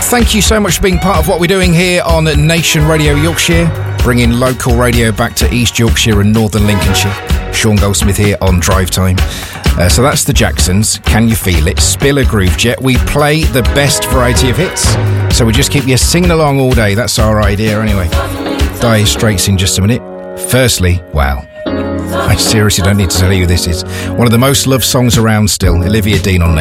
Thank you so much for being part of what we're doing here on Nation Radio Yorkshire, bringing local radio back to East Yorkshire and Northern Lincolnshire. Sean Goldsmith here on Drive Time. So that's the Jacksons, Can You Feel It, Spiller Groove Jet. We play the best variety of hits, so we just keep you singing along all day. That's our idea anyway. Dire Straits in just a minute. Firstly, wow, I seriously don't need to tell you this is one of the most loved songs around still. Olivia Dean on